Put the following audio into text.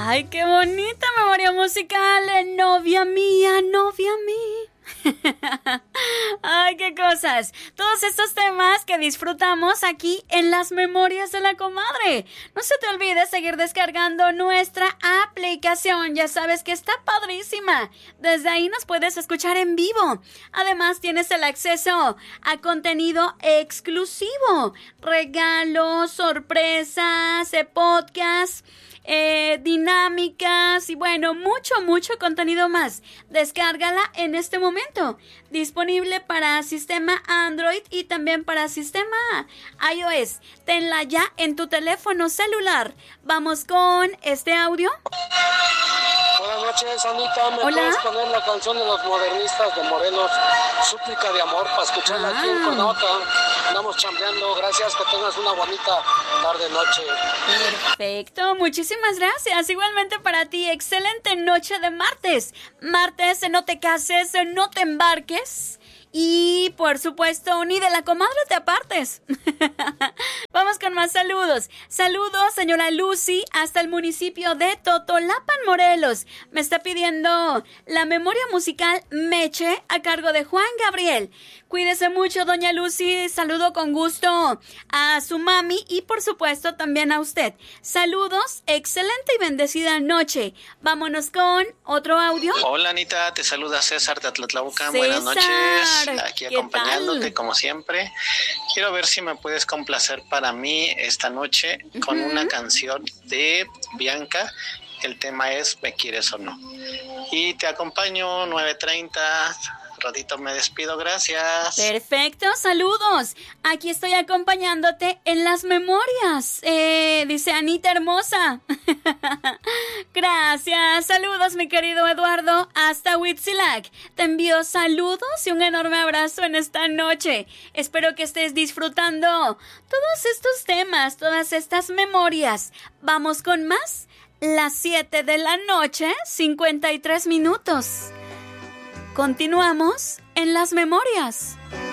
Ay, qué bonita memoria musical, novia mía, novia mía. Ay, qué cosas. Todos estos temas que disfrutamos aquí en las memorias de la comadre. No se te olvide seguir descargando nuestra aplicación. Ya sabes que está padrísima. Desde ahí nos puedes escuchar en vivo. Además tienes el acceso a contenido exclusivo, regalos, sorpresas, podcast, dinámicas y bueno, mucho contenido más. Descárgala en este momento. Disponible para sistema Android y también para sistema iOS. Tenla ya en tu teléfono celular. Vamos con este audio. Buenas noches, Anita. ¿Me Hola. puedes poner la canción de los modernistas de Morelos, Súplica de Amor, para escucharla aquí en Conota? Andamos chambeando. Gracias, que tengas una bonita tarde-noche. Perfecto, muchísimas gracias. Igualmente para ti, excelente noche de martes. Martes, no te cases, no te embarques. Y, por supuesto, ni de la comadre te apartes. Vamos con más saludos. Saludos, señora Lucy, hasta el municipio de Totolapan, Morelos. Me está pidiendo la memoria musical Meche a cargo de Juan Gabriel. Cuídese mucho, doña Lucy. Saludo con gusto a su mami y, por supuesto, también a usted. Saludos, excelente y bendecida noche. Vámonos con otro audio. Hola, Anita, te saluda César de Atlatlaucan. César, Buenas noches, aquí ¿qué acompañándote tal? como siempre. Quiero ver si me puedes complacer para mí esta noche con una canción de Bianca. El tema es ¿Me quieres o no? Y te acompaño 9:30. Ratito me despido, gracias. Perfecto, saludos. Aquí estoy acompañándote en las memorias. Dice Anita hermosa. Gracias, saludos mi querido Eduardo, hasta Huitzilac. Te envío saludos y un enorme abrazo en esta noche. Espero que estés disfrutando todos estos temas, todas estas memorias. Vamos con más. Las 7 de la noche, 53 minutos. Continuamos en las memorias.